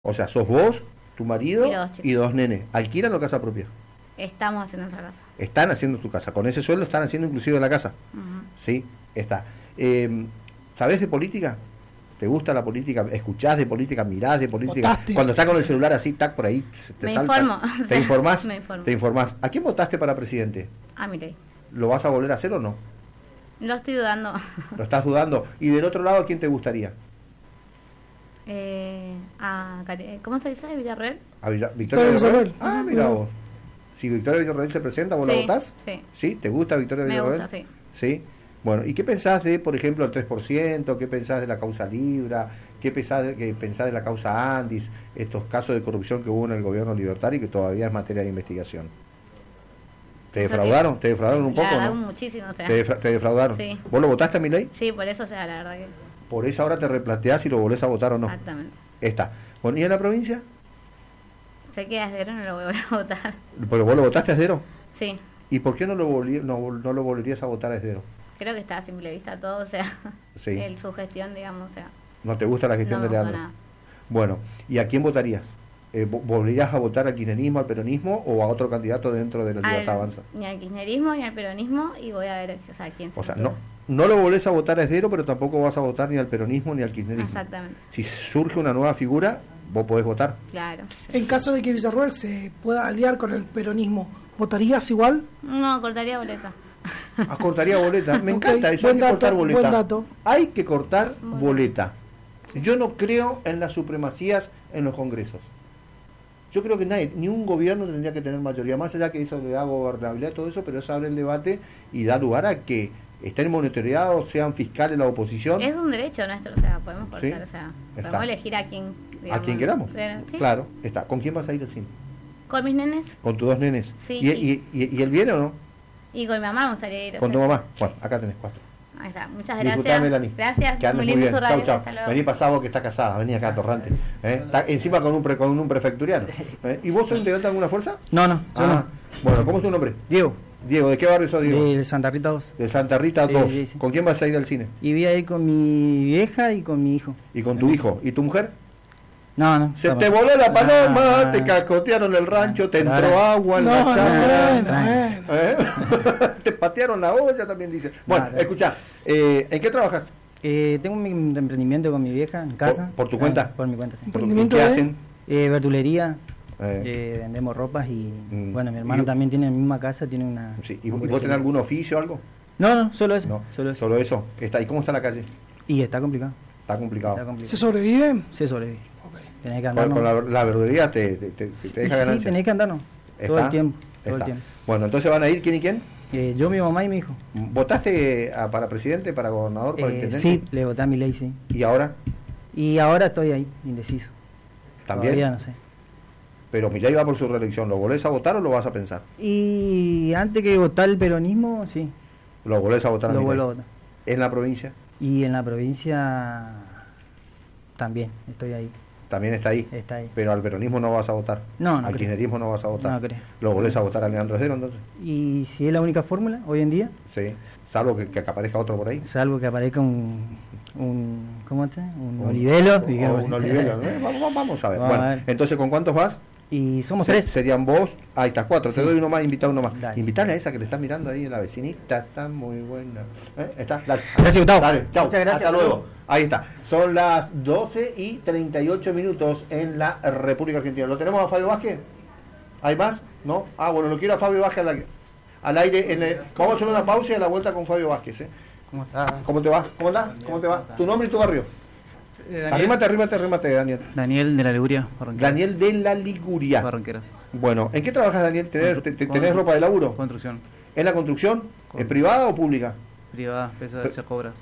O sea, sos vos, tu marido Y los dos chicos. y dos nenes. ¿Alquilan o casa propia? Estamos haciendo otra casa. Están haciendo tu casa. Con ese sueldo están haciendo inclusive la casa. Ujú. Sí, está. ¿Sabés de política? ¿Te gusta la política? ¿Escuchás de política? ¿Mirás de política? ¿Votaste? Cuando estás con el celular así, tac, por ahí, te Me salta. informo. ¿Te informás? Me informo. ¿Te informás? ¿A quién votaste para presidente? Ah, mire. ¿Lo vas a volver a hacer o no? Lo estoy dudando. ¿Lo estás dudando? ¿Y del otro lado a quién te gustaría? ¿Cómo se dice? ¿Villarreal? ¿A Victoria Victoria Villarroel? Villarroel. Ah, mira vos. Si Victoria Villarroel se presenta, ¿vos la Sí, votás? sí. ¿Sí? ¿Te gusta Victoria Me Villarroel? gusta, sí. ¿Sí? Bueno, ¿y qué pensás de, por ejemplo, el 3%? ¿Qué pensás de la causa Libra? ¿Qué pensás de la causa Andis? Estos casos de corrupción que hubo en el gobierno libertario y que todavía es materia de investigación. ¿Te defraudaron? ¿Te defraudaron un poco, La verdad, no? muchísimo, o sea. ¿Te defraudaron? Sí. ¿Vos lo votaste a Milei? Sí, por eso, o sea, la verdad que... Por eso ahora te replanteás si lo volvés a votar o no. Exactamente. Está. Bueno, ¿y en la provincia? Sé que a cero no lo voy a volver a votar. ¿Porque vos lo votaste a Esdero? Sí. ¿Y por qué no lo volverías a votar a Esdero? Creo que está a simple vista todo, o sea, Sí. su gestión, digamos, o sea, ¿No te gusta la gestión no de me gustó Leandro? nada. Bueno, ¿y a quién votarías? ¿Volverías a votar al kirchnerismo, al peronismo o a otro candidato dentro de la Libertad Avanza? Ni al kirchnerismo ni al peronismo, y voy a ver, o sea, quién se O sea, queda. no lo volvés a votar a Esdero, pero tampoco vas a votar ni al peronismo ni al kirchnerismo. Exactamente, Si surge una nueva figura, vos podés votar. claro. En caso de que Villarroel se pueda aliar con el peronismo, ¿votarías igual? No, cortaría boleta. Cortaría boleta. Me Ok, encanta eso, buen hay que dato, cortar boleta. buen dato. Hay que cortar Bueno. boleta. Yo no creo en las supremacías en los congresos. Yo creo que ni un gobierno tendría que tener mayoría, más allá que eso le da gobernabilidad, todo eso, pero eso abre el debate y da lugar a que estén monitoreados, sean fiscales la oposición, Es un derecho nuestro, o sea, podemos cortar, Sí, o sea, está. podemos elegir a quien, a digamos, quien queramos. ¿sí? Claro, está. ¿Con quién vas a ir al cine? Con mis nenes ¿Con tus dos nenes? Sí, ¿Y él viene o no? y con mi mamá me gustaría ir. o ¿Con tu sea, mamá? Bueno, acá tenés 4. Ahí está, muchas Disfrutá, gracias. Melanie. Gracias, Que andes muy muy lindo bien. su radio. Chau, chau. Hasta luego. Vení pasado que está casada, vení acá, Torrante. Está encima con un prefecturiano. ¿Y vos sos integrante de alguna fuerza? No, yo no. Bueno, ¿cómo es tu nombre? Diego, Diego, ¿de qué barrio sos, Diego? de Santa Rita 2. De Santa Rita Sí, 2. sí, sí. ¿Con quién vas a ir al cine? Y vi ahí con mi vieja y con mi hijo. ¿Y con tu hijo? ¿Y tu mujer? No. Se te voló la paloma, Ah, te cascotearon el rancho, te Claro. entró agua en la No, casa. bueno. ¿Eh? Te patearon la olla, también dice. Bueno, Claro. escuchá, ¿en qué trabajas? Tengo mi emprendimiento con mi vieja en casa. ¿Por tu cuenta? Por mi cuenta, sí. ¿En ¿Emprendimiento qué de? hacen? Verdulería, Eh, vendemos ropas y Mm. bueno, mi hermano Y- también tiene en la misma casa, tiene una... sí. ¿Y vos tenés algún oficio o algo? No, solo eso. No, Solo eso. solo eso. ¿Y cómo está la calle? Y está complicado. Está complicado. Está complicado. ¿Se sobrevive? Se sobrevive. Ok. Tenés que Con andarnos. la verdulería te deja Sí, ganancia. tenés que andarnos. Todo ¿Está? el tiempo. Todo Está. el tiempo. Bueno, entonces van a ir quién y quién. Yo, mi mamá y mi hijo. ¿Votaste para presidente, para gobernador, para intendente? Sí, le voté a mi ley, sí. ¿Y ahora? Y ahora estoy ahí, indeciso. ¿También? Todavía no sé. Pero Milei va por su reelección. ¿Lo volvés a votar o lo vas a pensar? Y antes que votar el peronismo, sí, ¿Lo volvés a votar a lo Milei? vuelvo a votar. ¿En la provincia? Y en la provincia también, estoy ahí, También está ahí. está ahí. Pero al peronismo no vas a votar. No Al creo. kirchnerismo no vas a votar. No creo. ¿Lo volvés a votar a Leandro Esdero entonces? Y si es la única fórmula hoy en día, Sí. Salvo que aparezca otro por ahí. salvo que aparezca ¿cómo te? Un olivelo, digamos. Un olivelo, ¿no? Vamos a ver. Vamos a Bueno, ver. entonces, ¿con cuántos vas? Y somos tres. Serían vos, ahí estás 4, te Sí. doy uno más, invita uno más. Dale. Invitale a esa que le estás mirando ahí, la vecinita, está muy buena. Está, dale. Gracias, Gustavo. Dale, chau. Muchas gracias, Hasta luego. Gustavo. Ahí está. Son las 12:38 en la República Argentina. ¿Lo tenemos a Fabio Vázquez? ¿Hay más? ¿No? Bueno, lo quiero a Fabio Vázquez al aire. Vamos a hacer una pausa y a la vuelta con Fabio Vázquez. ¿Cómo estás? ¿Cómo te va? ¿Cómo estás? ¿Cómo te va? ¿Tu nombre y tu barrio? Arrímate, Daniel. Daniel de la Liguria, Barranqueras. Daniel de la Liguria. Barranqueras. Bueno, ¿en qué trabajas, Daniel? ¿Tenés Con- ropa de laburo? Construcción. ¿En la construcción? Con- ¿Es privada o pública? Privada, pesa Pe- Chacobras.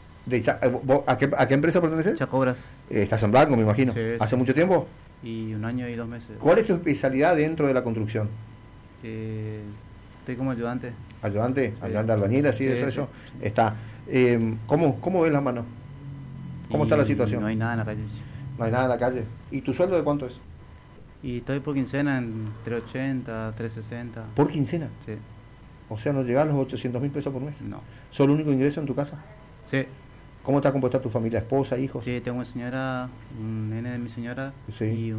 ¿A qué empresa perteneces? Chacobras. Estás en Blanco, me imagino. Sí, ¿Hace sí. mucho tiempo? Y 1 año y 2 meses. ¿Cuál es tu especialidad dentro de la construcción? Estoy como ayudante. ¿Ayudante? Sí. ¿Ayudante albañil, así de Sí, eso? sí. Está. ¿Cómo ves la mano? ¿Cómo está la Y situación? No hay nada en la calle. No hay nada en la calle. ¿Y tu sueldo de cuánto es? Y estoy por quincena en 380, 360. ¿Por quincena? Sí. O sea, no llegas a los 800.000 pesos por mes. No. ¿Sos el único ingreso en tu casa? Sí. ¿Cómo está compuesta tu familia? ¿Esposa, hijos? Sí, tengo una señora, un nene de mi señora Sí. y